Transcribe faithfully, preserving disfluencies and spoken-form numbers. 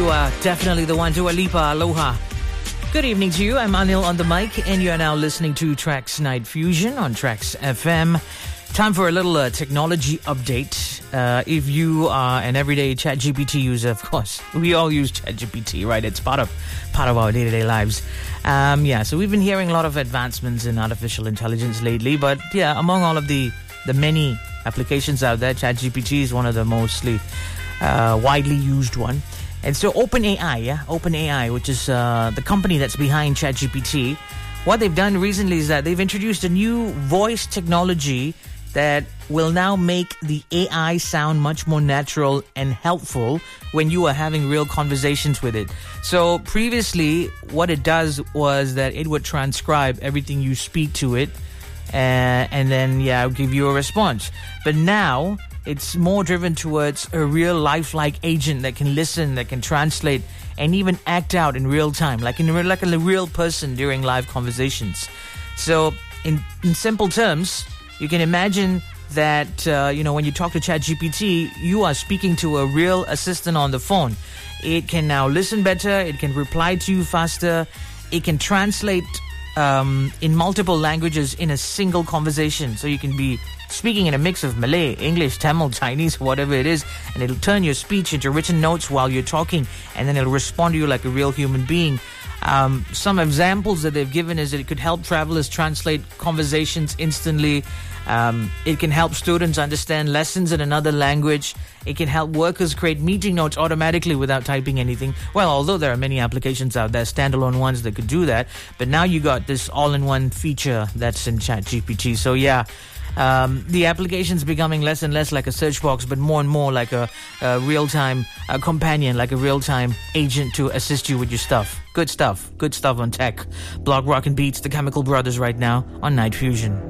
you are definitely the one. Dua Lipa, aloha. Good evening to you. I'm Anil on the mic, and you are now listening to Trax Night Fusion on Trax F M. Time for a little uh, technology update. Uh, if you are an everyday ChatGPT user, of course, we all use ChatGPT, right? It's part of part of our day-to-day lives. Um, yeah, so we've been hearing a lot of advancements in artificial intelligence lately, but yeah, among all of the the many applications out there, ChatGPT is one of the mostly uh, widely used one. And so OpenAI, yeah, OpenAI, which is uh, the company that's behind ChatGPT, what they've done recently is that they've introduced a new voice technology that will now make the A I sound much more natural and helpful when you are having real conversations with it. So previously, what it does was that it would transcribe everything you speak to it, uh, and then, yeah, give you a response. But now it's more driven towards a real lifelike agent that can listen, that can translate, and even act out in real time, like in like a real person during live conversations. So, in in simple terms, you can imagine that uh, you know, when you talk to ChatGPT, you are speaking to a real assistant on the phone. It can now listen better. It can reply to you faster. It can translate um, in multiple languages in a single conversation. So you can be speaking in a mix of Malay, English, Tamil, Chinese, whatever it is, and it'll turn your speech into written notes while you're talking, and then it'll respond to you like a real human being. Um, some examples that they've given is that it could help travelers translate conversations instantly. Um, it can help students understand lessons in another language. It can help workers create meeting notes automatically without typing anything. Well, although there are many applications out there, standalone ones that could do that, but now you got this all-in-one feature that's in ChatGPT. So yeah, Um, the application's becoming less and less like a search box, but more and more like a, a real-time uh, companion, like a real-time agent to assist you with your stuff. Good stuff. Good stuff on tech. Block Rock and Beats, the Chemical Brothers right now on Night Fusion.